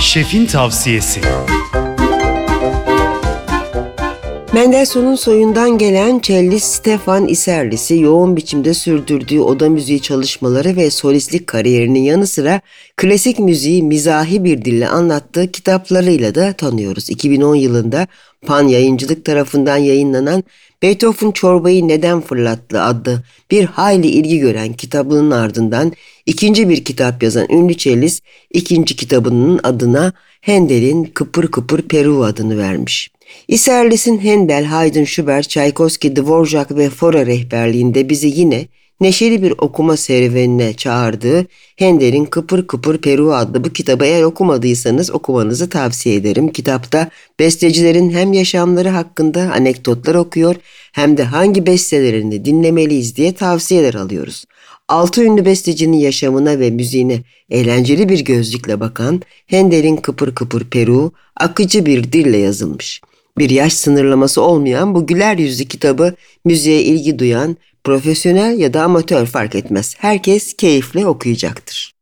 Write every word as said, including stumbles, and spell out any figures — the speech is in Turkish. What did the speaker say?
Şefin tavsiyesi. Mendelssohn'un soyundan gelen cellist Stefan Isserlis'i yoğun biçimde sürdürdüğü oda müziği çalışmaları ve solistlik kariyerinin yanı sıra klasik müziği mizahi bir dille anlattığı kitaplarıyla da tanıyoruz. iki bin on yılında Pan Yayıncılık tarafından yayınlanan Beethoven Çorbayı Neden Fırlattı adlı bir hayli ilgi gören kitabının ardından ikinci bir kitap yazan ünlü cellist ikinci kitabının adına Handel'in Kıpır Kıpır Peruğu adını vermiş. Isserlis'in Handel, Haydn, Schubert, Tchaikovsky, Dvorak ve Fauré rehberliğinde bizi yine neşeli bir okuma serüvenine çağırdığı Handel'in Kıpır Kıpır Peruğu adlı bu kitabı eğer okumadıysanız okumanızı tavsiye ederim. Kitapta bestecilerin hem yaşamları hakkında anekdotlar okuyor hem de hangi bestelerini dinlemeliyiz diye tavsiyeler alıyoruz. Altı ünlü bestecinin yaşamına ve müziğine eğlenceli bir gözlükle bakan Handel'in Kıpır Kıpır Peruğu akıcı bir dille yazılmış. Bir yaş sınırlaması olmayan bu güler yüzlü kitabı müziğe ilgi duyan, profesyonel ya da amatör fark etmez. Herkes keyifle okuyacaktır.